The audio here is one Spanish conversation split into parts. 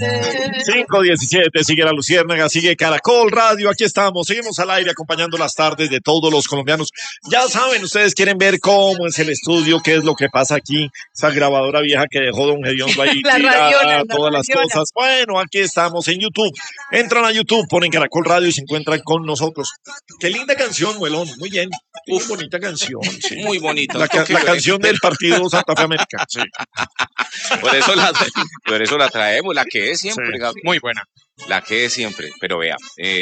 5:17, sigue La Luciérnaga, sigue Caracol Radio, aquí estamos, seguimos al aire acompañando las tardes de todos los colombianos. Ya saben, ustedes quieren ver cómo es el estudio, qué es lo que pasa aquí, esa grabadora vieja que dejó don Gediondo ahí, todas las cosas. Bueno, aquí estamos en YouTube, entran a YouTube, ponen Caracol Radio y se encuentran con nosotros. Qué linda canción, Muelón, muy bien, qué bonita canción. Sí. Muy bonita. La canción del partido Santa Fe América. Sí. Por eso la traemos, la que es siempre. Sí. Muy buena. La que es siempre. Pero vea,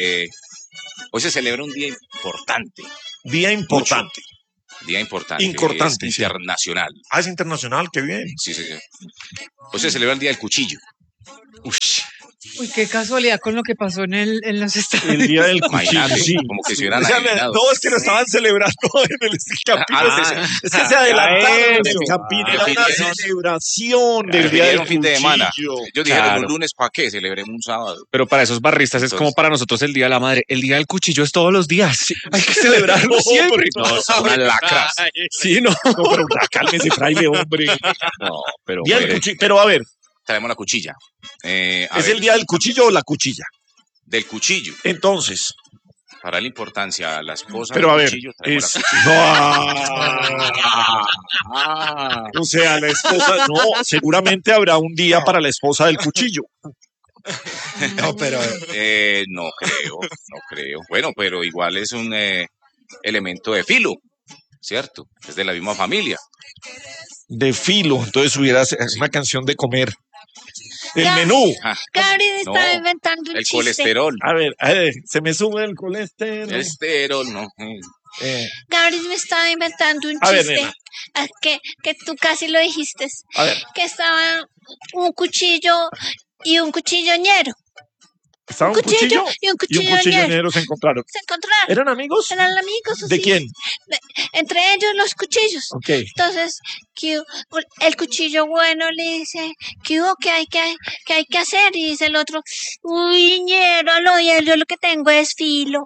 hoy se celebra un día importante. Día importante. Mucho. Día importante. Importante. Es internacional. Ah, es internacional, qué bien. Sí, sí. Hoy se celebra el Día del Cuchillo. Uy, qué casualidad con lo que pasó en los Estados El Día del Cuchillo, sí. Como que se hubieran adivinado. No, es que lo estaban celebrando en el Campín. Es que se adelantaron el Campín. Era una celebración del Día del Cuchillo. Fin de semana. Ellos dijeron un lunes, ¿para qué? Celebremos un sábado. Pero para esos barristas es como para nosotros el Día de la Madre. El Día del Cuchillo es todos los días. Hay que celebrarlo siempre. No, son unas lacras. Sí, no. No, pero cálmese, fraile, hombre. No, pero... Día del Cuchillo, pero a ver. Traemos la cuchilla. ¿Es el Día del Cuchillo o la cuchilla? Del cuchillo. Entonces. Para darle importancia a la esposa pero del a cuchillo, ver, traemos la cuchilla. O sea, la esposa, no, seguramente habrá un día para la esposa del cuchillo. No, pero no creo. Bueno, pero igual es un elemento de filo, ¿cierto? Es de la misma familia. De filo, entonces hubiera una canción de comer. El menú. Gabriel está inventando un el chiste. Colesterol. A ver, se me sube el colesterol. Colesterol, no. Gabriel me estaba inventando un chiste. Que tú casi lo dijiste. A ver. Que estaba un cuchillo y un cuchilloñero. ¿Estaba un cuchillo y un cuchilloñero se encontraron? ¿Eran amigos? Eran amigos. ¿De sí. quién? Entre ellos los cuchillos. Okay. Entonces, el cuchillo bueno le dice, ¿qué hay que hacer? Y dice el otro, uy, ñero, yo lo que tengo es filo.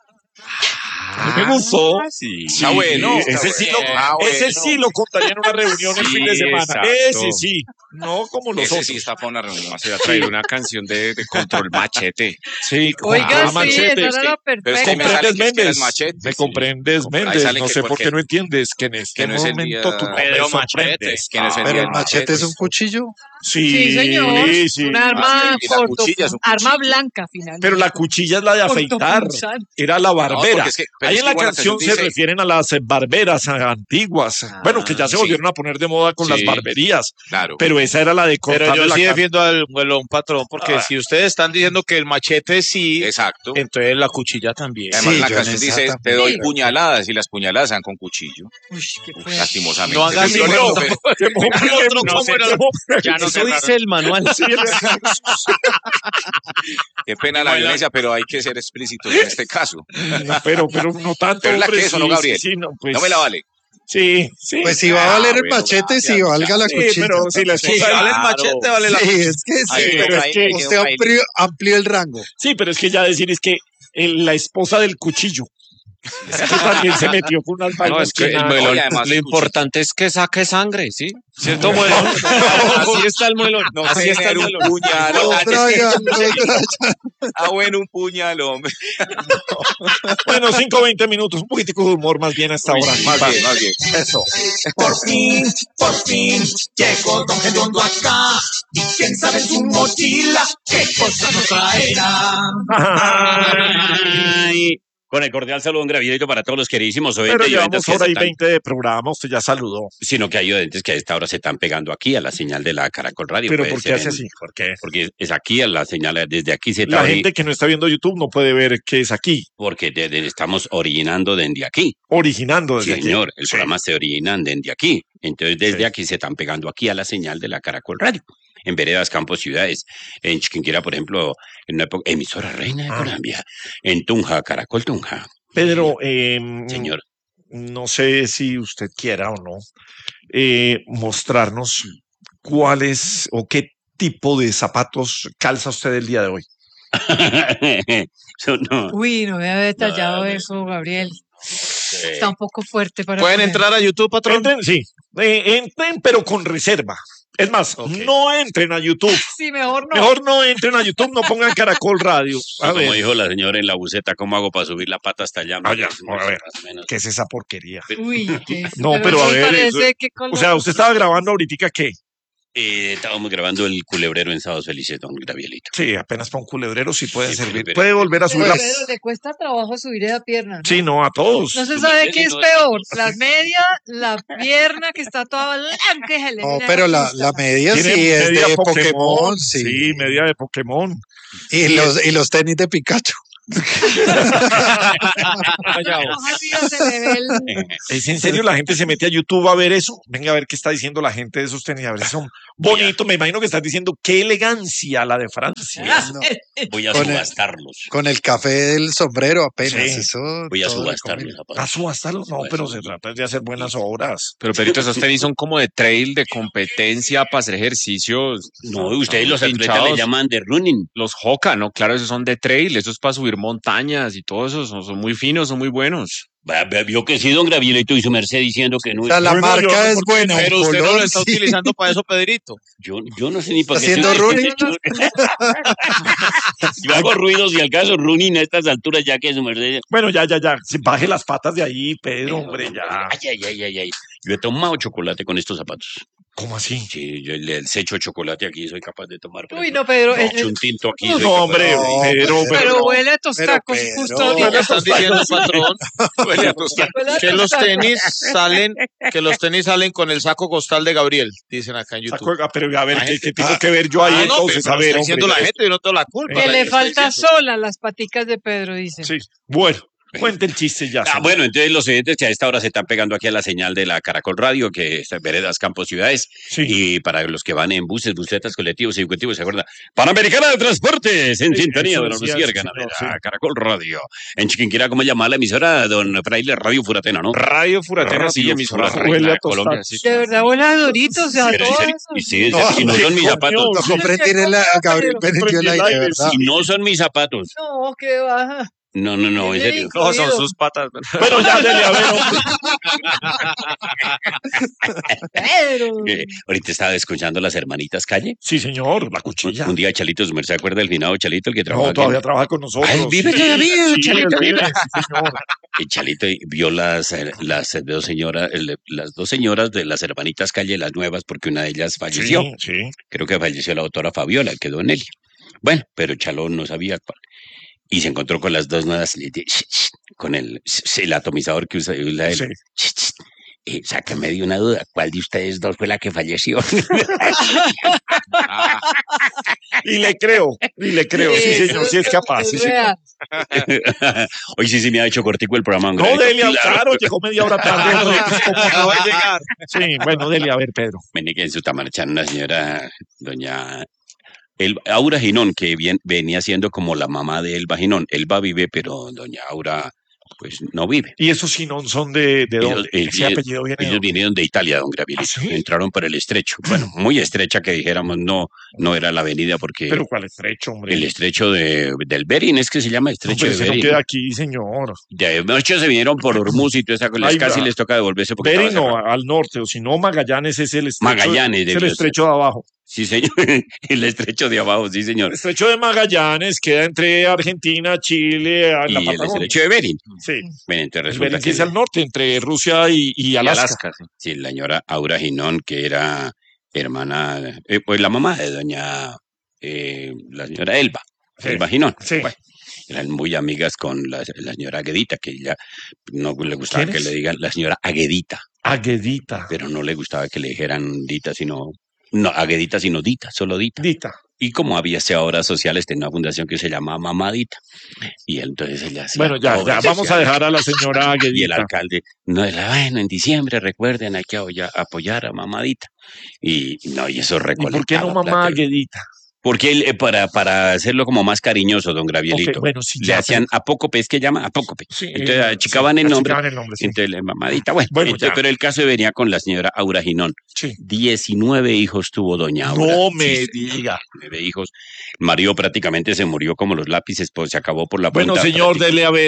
Me gustó. Sí. Está bueno. Ese sí lo contaría en una reunión el fin de semana. Exacto. Ese sí. No como los otros. Ese sí está para una reunión. Se va a traer una canción de Control Machete. Sí, Oiga, Machete. esa era la perfecta. ¿Comprendes, Méndez? Machete, ¿Me comprendes, Méndez? No sé por qué no entiendes que en este no es momento tú no me sorprendes. Pero el machete es un cuchillo. Sí, señor. Sí. Una arma arma blanca, finalmente. Pero la cuchilla es la de afeitar. Era la barbera. No, ahí en la canción se refieren a las barberas antiguas. Bueno, que ya se volvieron a poner de moda con las barberías. Claro. Pero esa era la de cortar. Pero yo sí defiendo al Muelón, patrón, porque si ustedes están diciendo que el machete sí, exacto, entonces la cuchilla también. Además, la canción dice, te doy puñaladas, y las puñaladas sean con cuchillo. Lastimosamente. No hagas eso dice el manual. Qué pena la violencia, pero hay que ser explícitos en este caso. Pero no tanto. Pero la que eso, ¿no, Gabriel? Sí, no me la vale. Sí. Pues si va a valer el machete, si valga la cuchilla. Pero si la esposa vale el machete, vale la cuchilla. Es que usted amplió el rango. Sí, pero es que ya decir es que la esposa del cuchillo. Es que también se metió con unas vainas. No, es que el Muelón, lo importante es que saque sangre, ¿sí? ¿Cierto, Muelón? Así está el Muelón. No, así está el Muelón. Un puñalón. Bueno, un puñalón. Bueno, 5:20 minutos. Un poquitico de humor más bien a esta hora. Más bien. Eso. Por fin, llegó Don Gediondo acá. Y quién sabe en su mochila qué cosas nos traerá. Con el cordial saludo, un gravito para todos los queridísimos Pero oyentes y llevamos oyentes que hora y están, 20 de programa, usted ya saludó. sino que hay oyentes que a esta hora se están pegando aquí a la señal de la Caracol Radio. ¿Pero Puede por qué ser hace así? ¿Por qué? Porque es aquí a la señal, desde aquí se La está gente que no está viendo YouTube no puede ver que es aquí, porque estamos originando desde aquí. originando desde Señor, aquí. el Sí. programa se originan desde aquí. Entonces, desde aquí se están pegando aquí a la señal de la Caracol Radio. En veredas, campos, ciudades. En Chiquinquirá, por ejemplo, en una época, emisora reina de Colombia. En Tunja, Caracol Tunja. Pedro, Señor. no sé si usted quiera o no mostrarnos cuáles o qué tipo de zapatos calza usted el día de hoy. No. Uy, no me había detallado eso, Gabriel. Está un poco fuerte para ¿Pueden poner. entrar a YouTube, patrón? Entren, sí. Entren, pero con reserva. Es más, no entren a YouTube. Sí, mejor no. Mejor no entren a YouTube, no pongan Caracol Radio. Como dijo la señora en la buceta, ¿cómo hago para subir la pata hasta allá? A ver, ¿qué es esa porquería? Uy, ¿qué? No, pero a ver, parece que o sea, ¿usted estaba grabando ahorita qué? Estábamos grabando el culebrero en Sábados Felices, don Gabrielito. Sí, apenas para un culebrero sí puede servir. Puede volver a subir Pero le cuesta trabajo subir esa pierna, ¿no? Sí, no, a todos. No se sabe qué es peor, la media, la pierna que está toda blanca. No, pero la media sí es media de Pokémon, sí. Sí, media de Pokémon. Y los tenis de Pikachu. ¿Es en serio? La gente se mete a YouTube a ver eso. Venga a ver qué está diciendo la gente de esos tenis. A ver si son bonitos. Me imagino que estás diciendo qué elegancia la de Francia. No. Voy a subastarlos. Con el café del sombrero apenas. Sí. Eso Voy a subastarlos. ¿A subastarlos? No, pero se trata de hacer buenas obras. Pero, Perito, esos tenis son como de trail, de competencia, para hacer ejercicios. No, ustedes los atletas hinchados. le llaman de running. Los Hoka, ¿no? Claro, esos son de trail, esos es para subir montañas y todo eso. Son muy finos, son muy buenos. Vio que sí, don Gabrielito y su merced diciendo que no. O sea, la marca es buena. Pero usted no lo está utilizando para eso, Pedrito. Yo no sé ni para qué. Haciendo running. Yo hago ruidos y al caso running a estas alturas ya que su merced. Bueno, ya. Baje las patas de ahí, Pedro, hombre, ya. Ay. Yo he tomado chocolate con estos zapatos. ¿Cómo así? Sí, yo le echo chocolate aquí, soy capaz de tomar. Uy, no, Pedro. Echo un tinto aquí. No, hombre, Pero huele a tus tacos, justo. ¿Qué le están diciendo, patrón? Que los tenis salen con el saco costal de Gabriel, dicen acá en YouTube. Pero a ver, ¿qué tengo que ver yo ahí entonces? A ver, está diciendo la gente, yo no tengo la culpa. Que le falta sola las paticas de Pedro, dice. Sí, bueno. Cuente el chiste ya. Bueno, entonces los oyentes que a esta hora se están pegando aquí a la señal de la Caracol Radio, que es Veredas, Campos, Ciudades. Sí. Y para los que van en buses, busetas, colectivos, ejecutivos, ¿se acuerda? Panamericana de Transportes, en sintonía de la Universidad Ganadera, Caracol Radio. En Chiquinquirá, ¿cómo llama la emisora? Don Fraile, Radio Furatena, ¿no? Radio Furatena, sí, emisora Furatena, Colombia, sí. De verdad, huele a Doritos, o sea, Pero todo y eso. sí, y no son mis zapatos. Lo compré, tiene la Gabriel Benedict, de verdad. Y no son mis zapatos. No, qué baja. No, en serio. No, son sus patas. Bueno, ya, dele, a ver, hombre. Pedro. Ahorita estaba escuchando Las Hermanitas Calle. Sí, señor, la cuchilla. Un día Chalito, ¿se acuerda del finado Chalito, el que trabaja? No, todavía trabaja con nosotros. Ay, vive Sí, todavía, sí, Chalito, vive, vive. sí, señor. Y Chalito vio las dos señoras de Las Hermanitas Calle, las nuevas, porque una de ellas falleció. Sí. Creo que falleció la doctora Fabiola, quedó en él. Bueno, pero Chalón no sabía cuál. Y se encontró con las dos nuevas, con el atomizador que usa él. Sí. Sácame de una duda, ¿cuál de ustedes dos fue la que falleció? Y le creo, sí, señor, sí es capaz. Sí, señor. Hoy sí me ha hecho cortico el programa. No, Delia, claro, llegó media hora tarde. Acaba de llegar. Sí, bueno, Delia, a ver, Pedro. Vení que en su tamarchán una señora, doña Aura Ginón, que venía siendo como la mamá de Elba Ginón. Elba vive, pero doña Aura, pues no vive. ¿Y esos Sinón son de dónde? ¿Ese apellido viene? Ellos vinieron de Italia, don Gabrielito. ¿Ah, sí? Entraron por el estrecho. Bueno, muy estrecha que dijéramos, no era la avenida porque... ¿Pero cuál estrecho, hombre? El estrecho del Berín, es que se llama estrecho Hombre, de ese Berín. no queda aquí, señor. De muchos se vinieron por Hormuz y toda esa cosa. Ahí Casi va. les toca devolverse porque Berín estaba no, cerrado. al norte, o si no, Magallanes es el estrecho. Magallanes, es el debió estrecho de abajo. Sí, señor. El estrecho de abajo, sí, señor. El estrecho de Magallanes queda entre Argentina, Chile, la Y el Patagonia. estrecho de Berín. Sí. Bueno, entonces El resulta Bering que es al norte, entre Rusia y Alaska. sí, la señora Aura Ginón, que era hermana, pues la mamá de doña, la señora Elba, Sí. Elba Ginón. Sí. Bueno, eran muy amigas con la señora Aguedita, que ella no le gustaba ¿Quién que es? le digan la señora Aguedita, Aguedita. pero no le gustaba que le dijeran Dita, no, Aguedita, sino Dita, solo Dita. Dita. Y como había obras sociales, tenía una fundación que se llamaba Mamadita. Y entonces ella hacía Bueno, ya, obras vamos a sociales. dejar a la señora Aguedita. Y el alcalde, bueno, en diciembre recuerden, hay que apoyar a Mamadita. Y eso ¿Y recolectaba por qué no mamá plata. Aguedita? Porque él, para hacerlo como más cariñoso, don Gravielito, Ok, bueno, sí, le ya, hán apócope, es que llama apócope. Sí, Entonces sí, achicaban el nombre. achicaban el nombre, sí. Entonces, Mamadita, bueno, Bueno, ya. pero el caso venía con la señora Aura Ginón. Sí. 19 hijos tuvo doña Aura. No me Sí, diga. 19 hijos. El marido prácticamente se murió como los lápices, pues se acabó por la Bueno, punta. señor, dele a ver.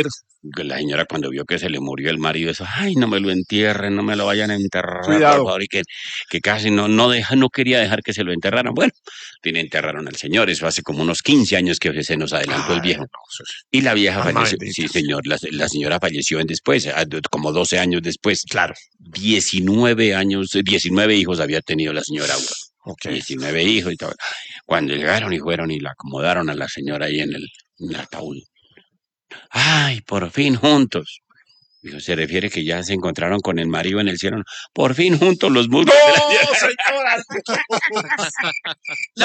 la señora cuando vio que se le murió el marido, eso, ay, no me lo entierren, no me lo vayan a enterrar, Cuidado. por favor, y que casi no quería dejar que se lo enterraran. Bueno, fin, enterraron al señor, eso hace como unos 15 años que se nos adelantó el viejo. Y la vieja falleció, sí señor, la señora falleció después, como 12 años después. Claro. 19 hijos había tenido la señora Aura. Okay. 19 hijos y todo. Cuando llegaron y fueron y la acomodaron a la señora ahí en el ataúd. ¡Ay, por fin juntos! Dijo, se refiere que ya se encontraron con el marido en el cielo. Por fin juntos los muslos. ¡No, señora!